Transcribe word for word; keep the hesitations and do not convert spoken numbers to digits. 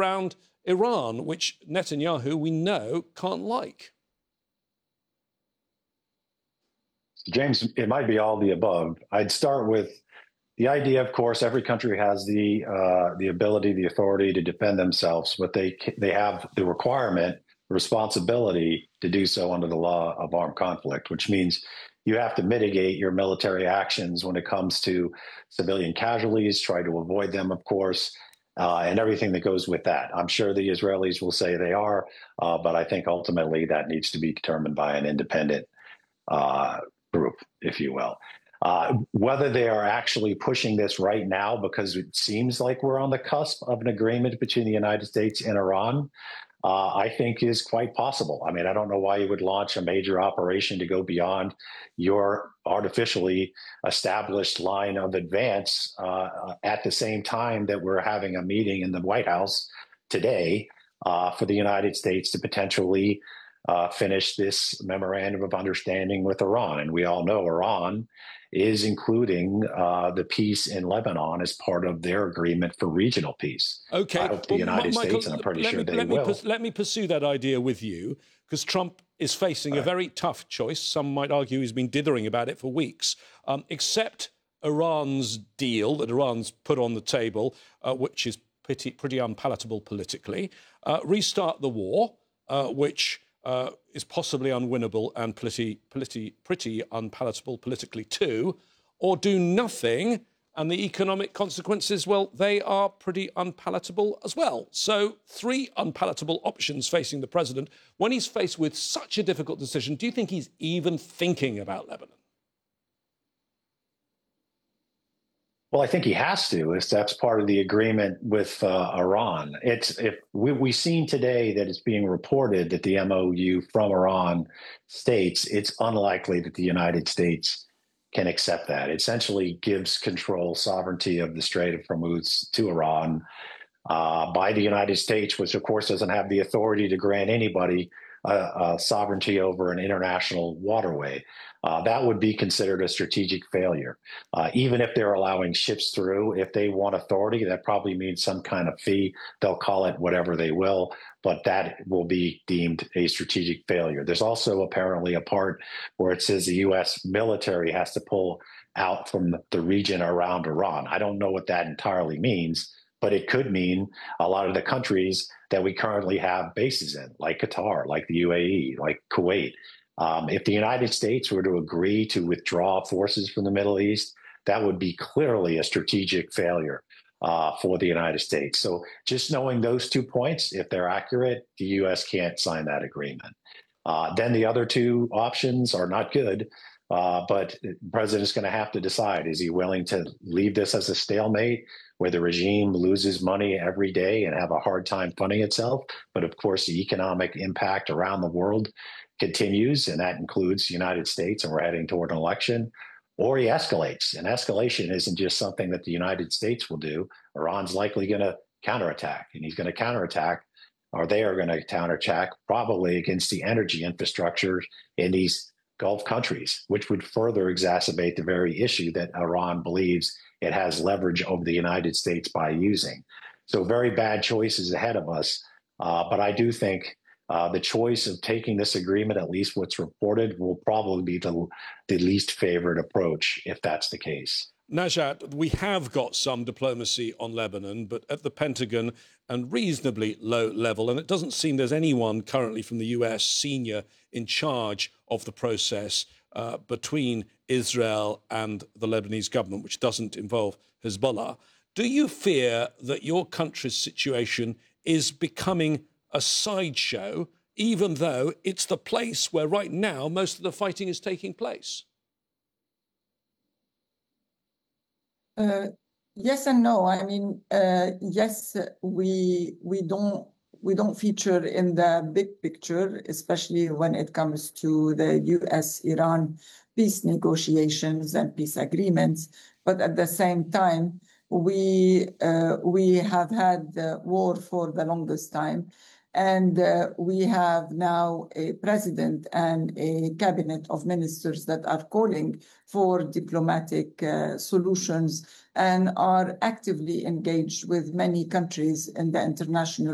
around Iran, which Netanyahu, we know, can't like? James, it might be all the above. I'd start with the idea, of course, every country has the uh, the ability, the authority to defend themselves, but they they have the requirement, the responsibility to do so under the law of armed conflict, which means you have to mitigate your military actions when it comes to civilian casualties, try to avoid them, of course, uh, and everything that goes with that. I'm sure the Israelis will say they are, uh, but I think ultimately that needs to be determined by an independent uh, group, if you will. Uh, whether they are actually pushing this right now because it seems like we're on the cusp of an agreement between the United States and Iran, uh, I think is quite possible. I mean, I don't know why you would launch a major operation to go beyond your artificially established line of advance uh, at the same time that we're having a meeting in the White House today uh, for the United States to potentially uh, finish this memorandum of understanding with Iran. And we all know Iran is including uh, the peace in Lebanon as part of their agreement for regional peace. Okay. I hope the well, United Michael, States, and I'm pretty sure me, they let will. Me let me pursue that idea with you, because Trump is facing right. a very tough choice. Some might argue he's been dithering about it for weeks. Um, accept Iran's deal that Iran's put on the table, uh, which is pretty, pretty unpalatable politically. Uh, restart the war, uh, which uh, is possibly unwinnable and pretty, pretty, pretty unpalatable politically too, or do nothing, and the economic consequences, well, they are pretty unpalatable as well. So three unpalatable options facing the president. When he's faced with such a difficult decision, do you think he's even thinking about Lebanon? Well, I think he has to. If that's part of the agreement with uh, Iran. It's if we, we've seen today that it's being reported that the M O U from Iran states it's unlikely that the United States can accept that. It essentially gives control, sovereignty of the Strait of Hormuz to Iran uh, by the United States, which of course doesn't have the authority to grant anybody uh, uh, sovereignty over an international waterway. Uh, that would be considered a strategic failure. Uh, even if they're allowing ships through, if they want authority, that probably means some kind of fee. They'll call it whatever they will, but that will be deemed a strategic failure. There's also apparently a part where it says the U S military has to pull out from the region around Iran. I don't know what that entirely means, but it could mean a lot of the countries that we currently have bases in, like Qatar, like the U A E, like Kuwait. Um, if the United States were to agree to withdraw forces from the Middle East, that would be clearly a strategic failure uh, for the United States. So just knowing those two points, if they're accurate, the U S can't sign that agreement. Uh, then the other two options are not good, uh, but the president is going to have to decide, is he willing to leave this as a stalemate where the regime loses money every day and have a hard time funding itself? But of course, the economic impact around the world continues, and that includes the United States, and we're heading toward an election, or he escalates. And escalation isn't just something that the United States will do. Iran's likely going to counterattack, and he's going to counterattack, or they are going to counterattack probably against the energy infrastructure in these Gulf countries, which would further exacerbate the very issue that Iran believes it has leverage over the United States by using. So very bad choices ahead of us. Uh, but I do think Uh, the choice of taking this agreement, at least what's reported, will probably be the, the least favored approach, if that's the case. Najat, we have got some diplomacy on Lebanon, but at the Pentagon and reasonably low level, and it doesn't seem there's anyone currently from the U S senior in charge of the process uh, between Israel and the Lebanese government, which doesn't involve Hezbollah. Do you fear that your country's situation is becoming a sideshow, even though it's the place where right now most of the fighting is taking place? Uh, yes and no. I mean, uh, yes, we we don't we don't feature in the big picture, especially when it comes to the U S Iran peace negotiations and peace agreements. But at the same time, we uh, we have had uh, war for the longest time. And uh, we have now a president and a cabinet of ministers that are calling for diplomatic uh, solutions and are actively engaged with many countries in the international